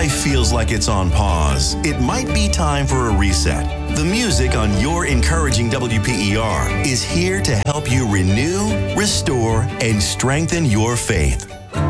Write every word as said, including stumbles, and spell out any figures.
life feels like it's on pause, it might be time for a reset. The music on your encouraging W P E R is here to help you renew, restore, and strengthen your faith.